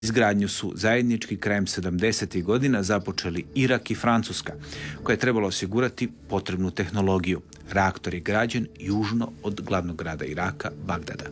Izgradnju su zajednički krajem 70. godina započeli Irak i Francuska, koja je trebala osigurati potrebnu tehnologiju. Reaktor je građen južno od glavnog grada Iraka, Bagdada.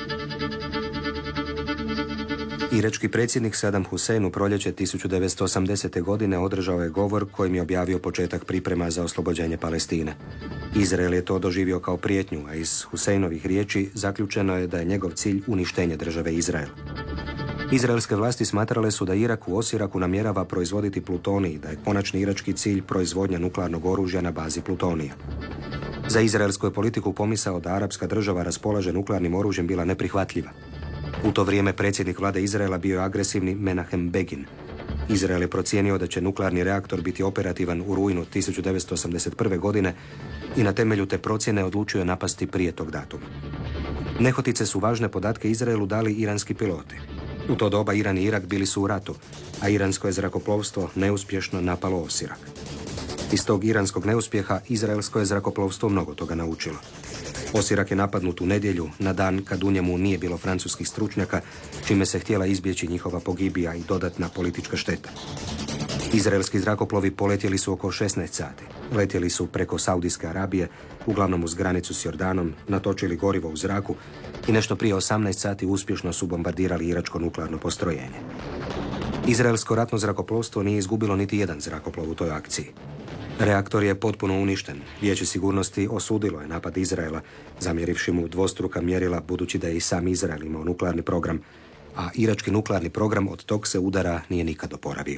Irački predsjednik Saddam Hussein u proljeće 1980. godine održao je govor kojim je objavio početak priprema za oslobođenje Palestine. Izrael je to doživio kao prijetnju, a iz Huseinovih riječi zaključeno je da je njegov cilj uništenje države Izrael. Izraelske vlasti smatrale su da Irak u Osiraku namjerava proizvoditi plutonij i da je konačni irački cilj proizvodnja nuklearnog oružja na bazi plutonija. Za izraelsku je politiku pomisao da arapska država raspolaže nuklearnim oružjem bila neprihvatljiva. U to vrijeme predsjednik vlade Izraela bio je agresivni Menahem Begin. Izrael je procijenio da će nuklearni reaktor biti operativan u rujnu 1981. godine i na temelju te procjene odlučio je napasti prije tog datuma. Nehotice su važne podatke Izraelu dali iranski piloti. U to doba Iran i Irak bili su u ratu, a iransko je zrakoplovstvo neuspješno napalo Osirak. Iz tog iranskog neuspjeha izraelsko je zrakoplovstvo mnogo toga naučilo. Osirak je napadnut u nedjelju, na dan kad u njemu nije bilo francuskih stručnjaka, čime se htjela izbjeći njihova pogibija i dodatna politička šteta. Izraelski zrakoplovi poletjeli su oko 16 sati. Letjeli su preko Saudijske Arabije, uglavnom uz granicu s Jordanom, natočili gorivo u zraku i nešto prije 18 sati uspješno su bombardirali iračko nuklearno postrojenje. Izraelsko ratno zrakoplovstvo nije izgubilo niti jedan zrakoplov u toj akciji. Reaktor je potpuno uništen. Vijeće sigurnosti osudilo je napad Izraela, zamjerivši mu dvostruka mjerila budući da je i sam Izrael imao nuklearni program, a irački nuklearni program od tog se udara nije nikad oporavio.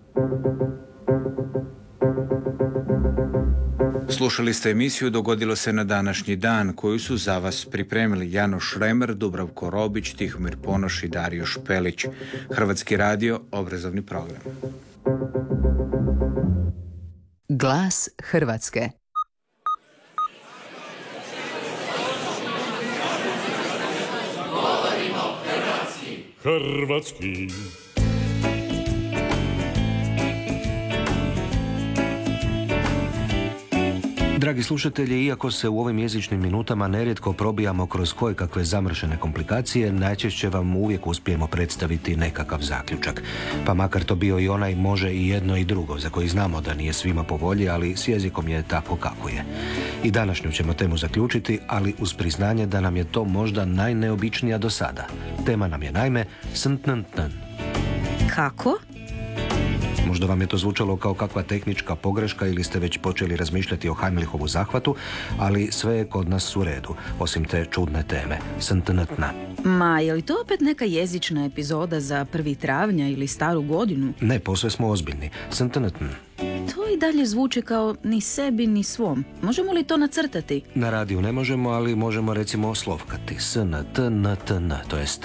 Slušali ste emisiju Dogodilo se na današnji dan, koju su za vas pripremili Janoš Remer, Dubravko Robić, Tihomir Ponoš i Dario Špelić. Hrvatski radio, obrazovni program. Glas Hrvatske. Hrvatski. Dragi slušatelji, iako se u ovim jezičnim minutama nerijetko probijamo kroz kojekakve zamršene komplikacije, najčešće vam uvijek uspijemo predstaviti nekakav zaključak. Pa makar to bio i onaj može i jedno i drugo, za koji znamo da nije svima po volji, ali s jezikom je tako kako je. I današnju ćemo temu zaključiti, ali uz priznanje da nam je to možda najneobičnija do sada. Tema nam je naime sntntn. Kako? Možda vam je to zvučalo kao kakva tehnička pogreška ili ste već počeli razmišljati o Heimlichovu zahvatu, ali sve je kod nas u redu, osim te čudne teme, sntntna. Ma, je li to opet neka jezična epizoda za 1. travnja ili staru godinu? Ne, posve smo ozbiljni. Sntntn. To i dalje zvuči kao ni sebi ni svom. Možemo li to nacrtati? Na radiju ne možemo, ali možemo recimo slovkati. SNTNTN, to jest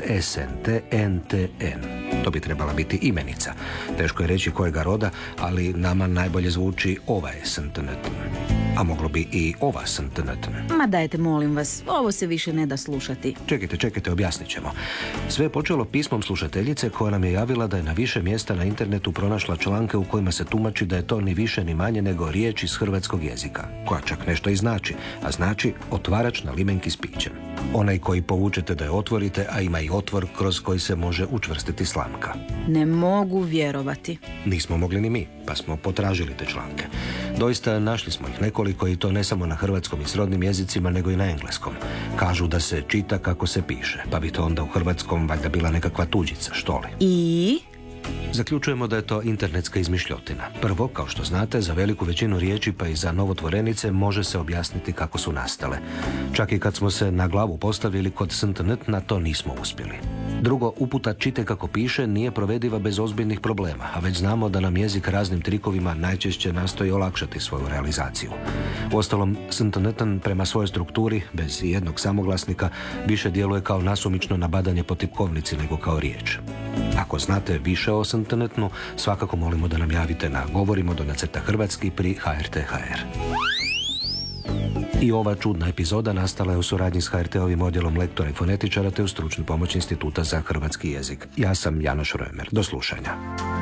SNTNTN. To bi trebala biti imenica. Teško je reći kojega roda, ali nama najbolje zvuči ovaj sntntn. A moglo bi i ova sntntn. Ma dajte, molim vas, ovo se više ne da slušati. Čekajte, objasnit ćemo. Sve je počelo pismom slušateljice koja nam je javila da je na više mjesta na internetu pronašla članke u kojima se tumači da je to ni više ni manje nego riječ iz hrvatskog jezika, koja čak nešto i znači, a znači otvarač na limenki s pićem. Onaj koji povučete da je otvorite, a ima i otvor kroz koji se može učvrstiti slamka. Ne mogu vjerovati. Nismo mogli ni mi, pa smo potražili te članke. Doista našli smo ih nekoliko i to ne samo na hrvatskom i srodnim jezicima, nego i na engleskom. Kažu da se čita kako se piše, pa bi to onda u hrvatskom valjda bila nekakva tuđica, što li? I? Zaključujemo da je to internetska izmišljotina. Prvo, kao što znate, za veliku većinu riječi pa i za novotvorenice može se objasniti kako su nastale. Čak i kad smo se na glavu postavili kod sntntna, to nismo uspjeli. Drugo, uputa čite kako piše nije provediva bez ozbiljnih problema, a već znamo da nam jezik raznim trikovima najčešće nastoji olakšati svoju realizaciju. Uostalom, sntntn prema svojoj strukturi, bez jednog samoglasnika, više djeluje kao nasumično nabadanje po tipkovnici nego kao riječ. Ako znate više o sntntnu, svakako molimo da nam javite na govorimo_hrvatski pri HRT.hr. I ova čudna epizoda nastala je u suradnji s HRT-ovim odjelom lektora i fonetičara te u stručnu pomoć Instituta za hrvatski jezik. Ja sam Janoš Remer. Do slušanja.